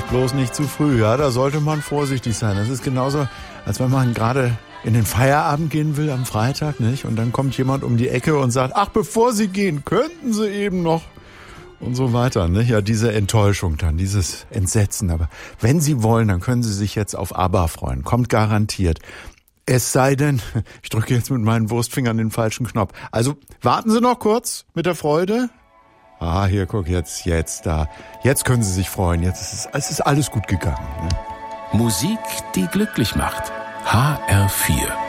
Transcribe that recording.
bloß nicht zu früh. Ja, da sollte man vorsichtig sein. Das ist genauso, als wenn man gerade in den Feierabend gehen will am Freitag, nicht? Und dann kommt jemand um die Ecke und sagt, ach, bevor Sie gehen, könnten Sie eben noch und so weiter, nicht? Ja, diese Enttäuschung dann, dieses Entsetzen. Aber wenn Sie wollen, dann können Sie sich jetzt auf ABBA freuen. Kommt garantiert. Es sei denn, ich drücke jetzt mit meinen Wurstfingern den falschen Knopf. Also warten Sie noch kurz mit der Freude. Ah, hier, guck, jetzt da. Jetzt können Sie sich freuen. Jetzt es ist alles gut gegangen. Ne? Musik, die glücklich macht. HR4